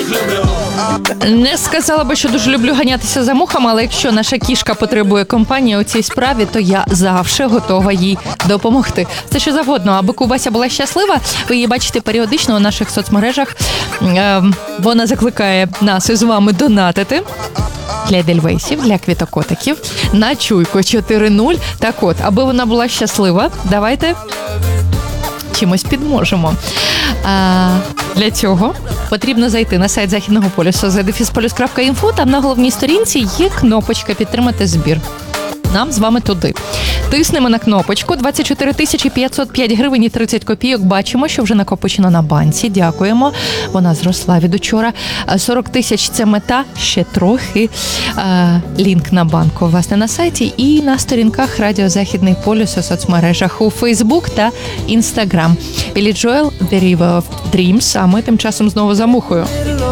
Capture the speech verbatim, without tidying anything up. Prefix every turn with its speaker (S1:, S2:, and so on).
S1: Не сказала би, що дуже люблю ганятися за мухами, але якщо наша кішка потребує компанії у цій справі, то я завжди готова їй допомогти. Це що завгодно, аби Кубася була щаслива, ви її бачите періодично у наших соцмережах. Вона закликає нас із вами донатити для Едельвейсів, для квітокотиків на Чуйку чотири нуль. Так от, аби вона була щаслива, давайте чимось підможемо. А, для цього потрібно зайти на сайт Західного полюсу зет еф ес полюс крапка інфо. Там на головній сторінці є кнопочка «Підтримати збір». Нам з вами туди. Тиснемо на кнопочку. двадцять чотири тисячі п'ятсот п'ять гривень і тридцять копійок. Бачимо, що вже накопичено на банці. Дякуємо. Вона зросла від учора. сорок тисяч – це мета. Ще трохи. Лінк на банку, власне, на сайті і на сторінках Радіо Західний полюс у соцмережах у Фейсбук та Інстаграм. Біллі Джоел, The River of Dreams. А ми тим часом знову за мухою.